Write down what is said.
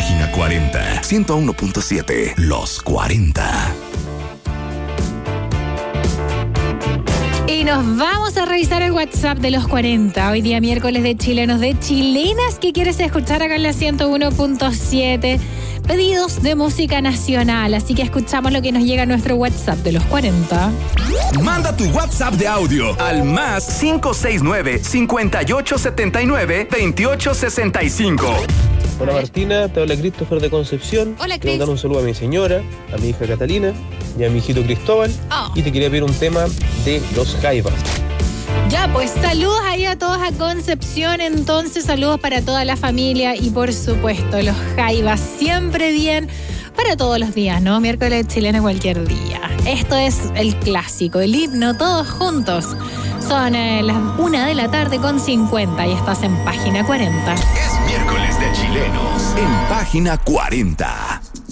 Página 40, 101.7, Los 40. Y nos vamos a revisar el WhatsApp de los 40. Hoy día miércoles de chilenos, de chilenas que quieres escuchar acá en la 101.7. Pedidos de música nacional. Así que escuchamos lo que nos llega a nuestro WhatsApp de los 40. Manda tu WhatsApp de audio al más 569-5879-2865. Hola Martina, te habla Christopher de Concepción. Hola, Quiero Chris. dar un saludo a mi señora, a mi hija Catalina y a mi hijito Cristóbal. Oh. Y te quería pedir un tema de Los Jaivas. Ya, pues saludos ahí a todos a Concepción. Entonces, saludos para toda la familia y por supuesto, los Jaivas siempre bien para todos los días, ¿no? Miércoles chileno cualquier día. Esto es el clásico, el himno, todos juntos. Son las 1:50 y estás en Página 40. Es miércoles de chilenos en Página 40.